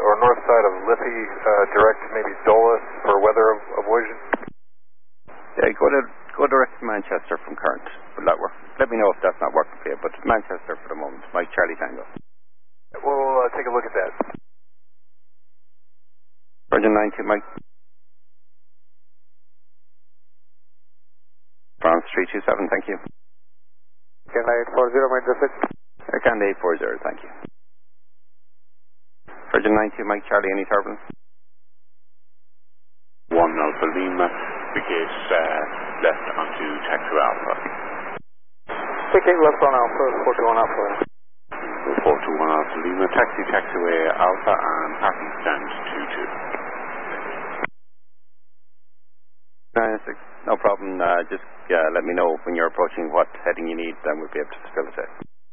or north side of Liffey, direct maybe Dulles for weather avoidance? Yeah, go direct to Manchester from Current. Will that work? Let me know if that's not working for you, but Manchester for the moment. Mike Charlie Tango. We'll take a look at that. Virgin 92, Mike. France 327, thank you. Canada 840, Mike Pacific. Canada 840, thank you. Virgin 92, Mike Charlie, any turbulence? 1 Alpha Lima, begate left onto taxi Alpha. Ticket left on Alpha, 421 Alpha. 421 Alpha Lima, taxiway Alpha and parking stand 96, no problem. Just let me know when you're approaching what heading you need, then we'll be able to facilitate.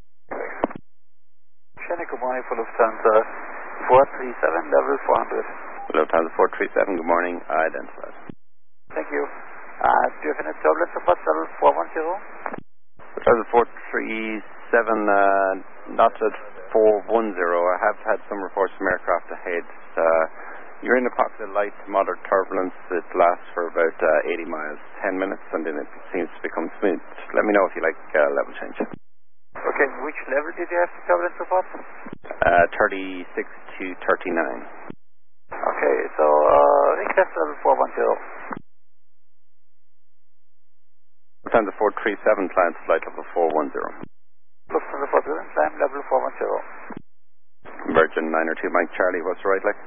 Shannon, good morning for Lufthansa 437, level 400. Lufthansa 437, good morning. Identified. Thank you. Do you have any turbulence support, level 410? Lufthansa 437, not at 410. I have had some reports from aircraft ahead. You're in a pocket of light to moderate turbulence. It lasts for about 80 miles, 10 minutes, and then it seems to become smooth. Let me know if you like level change. Okay, which level did you have the turbulence support? 36 to 39. Okay, so request level 410. Lufthansa 437, plans flight level 410. Lufthansa 437, climb level 410. Virgin 902, Mike Charlie, what's the right leg?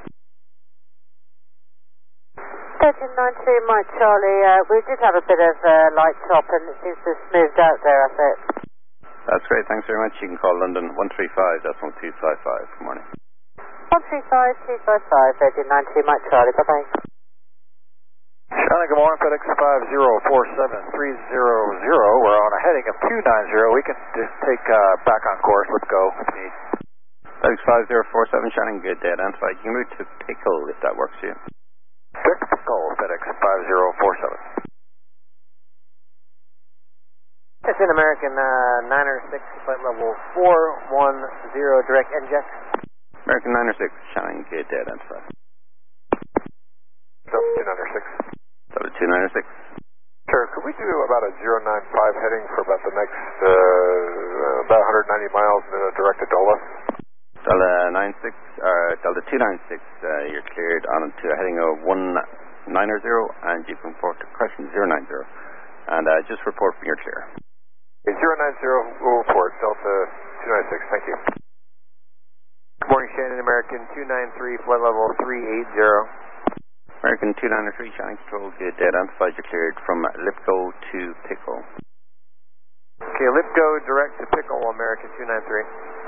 Virgin 92, Mike Charlie, we did have a bit of light top and it seems to have smoothed out there, I think. That's great, thanks very much. You can call London 135, that's 1255. Good morning. 135, 255, Virgin 92, Mike Charlie, bye-bye. Shannon, good morning, FedEx 5047-300. We're on a heading of 290. We can just take back on course. Let's go if you need. FedEx 5047, Shannon, good day. Identified. You can move to Pickle if that works for you. Pickle, FedEx 5047. It's an American 906, flight level 410, direct NJet. American 906, Shannon, good day. Identified. So 296. So 296. Sure, could we do about a 095 heading for about the next, about 190 miles and then a direct to Dulles? Delta 296, you're cleared on to a heading of 190 and you can report to question 090. And just report when you're clear. Okay, 090 will report, Delta 296, thank you. Good morning, Shannon, American 293, flight level 380. American 293, Shannon Control, good day. Identified, you're cleared from Lipco to Pickle. Okay, Lipco direct to Pickle, American 293.